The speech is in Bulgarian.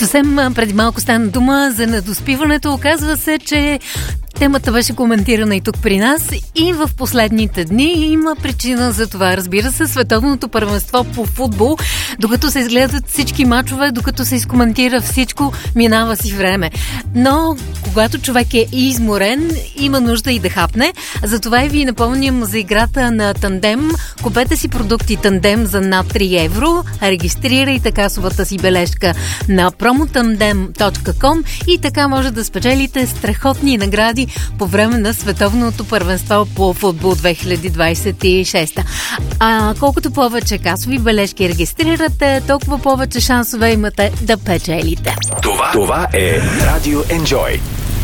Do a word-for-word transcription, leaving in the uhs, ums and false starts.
Съвсем преди малко стана дума за недоспиването. Оказва се, че темата беше коментирана и тук при нас и в последните дни има причина за това. Разбира се, световното първенство по футбол, докато се изгледат всички мачове, докато се изкоментира всичко, минава си време. Но когато човек е изморен, има нужда и да хапне. Затова и ви напомням за играта на Тандем. Купете си продукти Тандем за над три евро, регистрирайте касовата си бележка на промотандем точка ком и така може да спечелите страхотни награди по време на световното първенство по футбол две хиляди двадесет и шеста. А колкото повече касови бележки регистрирате, толкова повече шансове имате да печелите. Това, това е Radio Enjoy.